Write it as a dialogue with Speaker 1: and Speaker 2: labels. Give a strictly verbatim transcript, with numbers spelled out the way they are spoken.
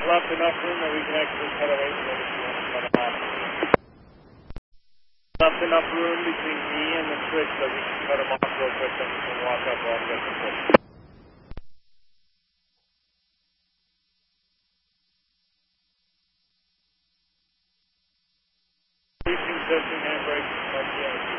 Speaker 1: left enough room that we can actually cut away from it if you want to cut it off. Left enough room between me and the switch that we can cut them off real quick and we can walk up while I'm getting the switch. Reaching, testing handbrake, like yeah.